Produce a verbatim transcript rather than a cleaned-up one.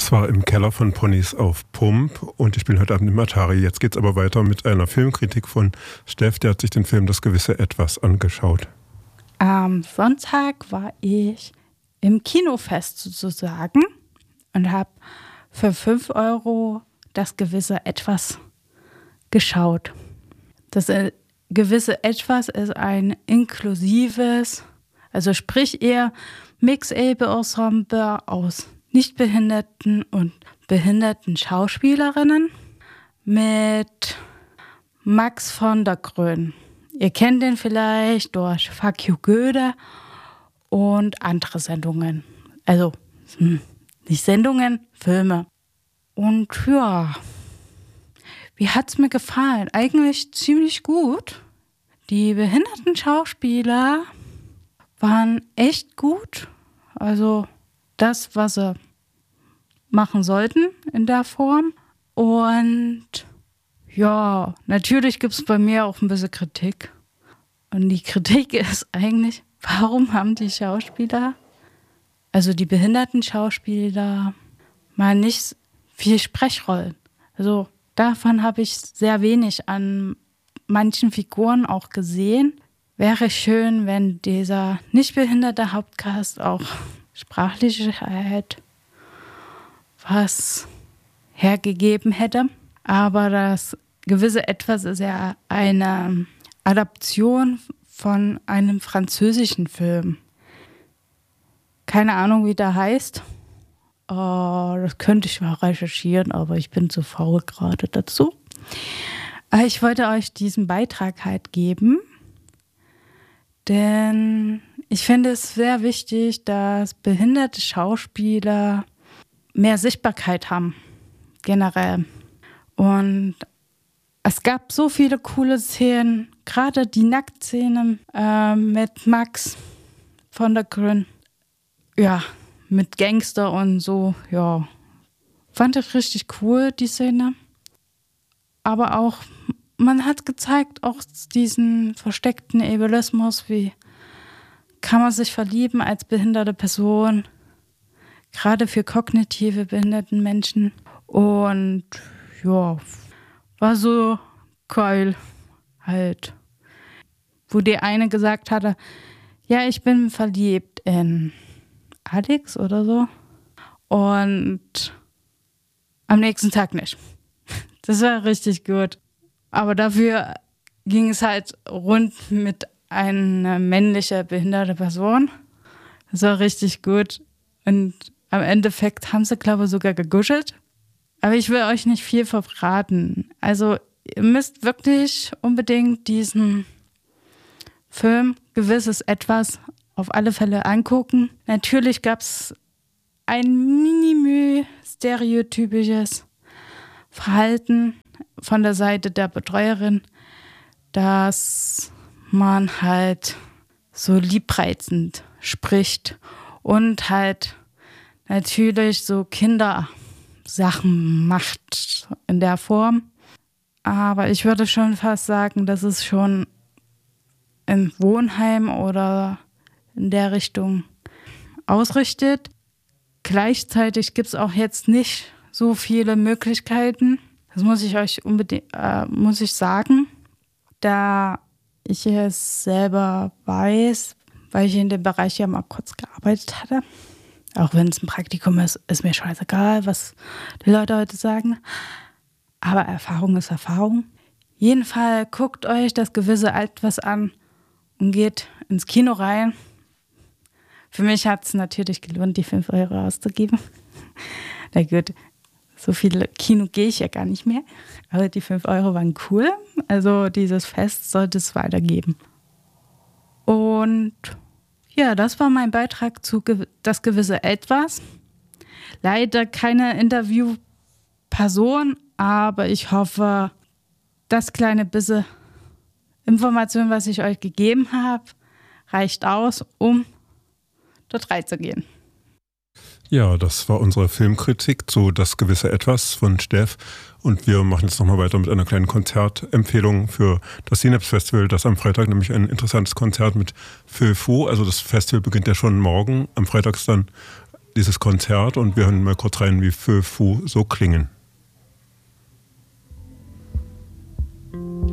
Das war im Keller von Ponys auf Pump und ich bin heute Abend im Atari. Jetzt geht's aber weiter mit einer Filmkritik von Steff, der hat sich den Film Das gewisse Etwas angeschaut. Am Sonntag war ich im Kinofest sozusagen und habe für fünf Euro Das gewisse Etwas geschaut. Das äh, gewisse Etwas ist ein inklusives, also sprich eher Mix-Ensemble aus nichtbehinderten und behinderten Schauspielerinnen mit Max von der Grön. Ihr kennt den vielleicht durch Fuck You Goethe und andere Sendungen. Also hm, nicht Sendungen, Filme. Und ja, wie hat's mir gefallen? Eigentlich ziemlich gut. Die behinderten Schauspieler waren echt gut. Also das, was sie machen sollten in der Form. Und ja, natürlich gibt es bei mir auch ein bisschen Kritik. Und die Kritik ist eigentlich, warum haben die Schauspieler, also die behinderten Schauspieler, mal nicht viel Sprechrollen? Also davon habe ich sehr wenig an manchen Figuren auch gesehen. Wäre schön, wenn dieser nicht behinderte Hauptcast auch Sprachlichkeit was hergegeben hätte. Aber das gewisse Etwas ist ja eine Adaption von einem französischen Film. Keine Ahnung, wie der heißt. Oh, das könnte ich mal recherchieren, aber ich bin zu faul gerade dazu. Ich wollte euch diesen Beitrag halt geben, denn ich finde es sehr wichtig, dass behinderte Schauspieler mehr Sichtbarkeit haben, generell. Und es gab so viele coole Szenen, gerade die Nacktszene äh, mit Max von der Grün. Ja, mit Gangster und so, ja. Fand ich richtig cool, die Szene. Aber auch, man hat gezeigt, auch diesen versteckten Egoismus, wie kann man sich verlieben als behinderte Person, gerade für kognitive behinderten Menschen. Und ja, war so geil halt. Wo die eine gesagt hatte, ja, ich bin verliebt in Alex oder so. Und am nächsten Tag nicht. Das war richtig gut. Aber dafür ging es halt rund mit einer männlichen behinderten Person. Das war richtig gut. Und am Endeffekt haben sie, glaube ich, sogar geguschelt. Aber ich will euch nicht viel verraten. Also ihr müsst wirklich unbedingt diesen Film Gewisses Etwas auf alle Fälle angucken. Natürlich gab es ein minimü stereotypisches Verhalten von der Seite der Betreuerin, dass man halt so liebreizend spricht und halt natürlich so Kindersachen macht in der Form. Aber ich würde schon fast sagen, dass es schon im Wohnheim oder in der Richtung ausrichtet. Gleichzeitig gibt es auch jetzt nicht so viele Möglichkeiten. Das muss ich euch unbedingt, äh, muss ich sagen, da ich es selber weiß, weil ich in dem Bereich ja mal kurz gearbeitet hatte. Auch wenn es ein Praktikum ist, ist mir scheißegal, was die Leute heute sagen. Aber Erfahrung ist Erfahrung. Jedenfalls guckt euch das gewisse Etwas an und geht ins Kino rein. Für mich hat es natürlich gelohnt, die fünf Euro auszugeben. Na gut, so viel Kino gehe ich ja gar nicht mehr. Aber die fünf Euro waren cool. Also dieses Fest sollte es weitergeben. Und ja, das war mein Beitrag zu ge- Das gewisse Etwas. Leider keine Interviewperson, aber ich hoffe, das kleine bisschen Information, was ich euch gegeben habe, reicht aus, um dort reinzugehen. Ja, das war unsere Filmkritik zu Das gewisse Etwas von Steff. Und wir machen jetzt nochmal weiter mit einer kleinen Konzertempfehlung für das Synapse Festival. Das am Freitag nämlich ein interessantes Konzert mit Feu Fu. Also das Festival beginnt ja schon morgen. Am Freitag ist dann dieses Konzert und wir hören mal kurz rein, wie Feu Fu so klingen.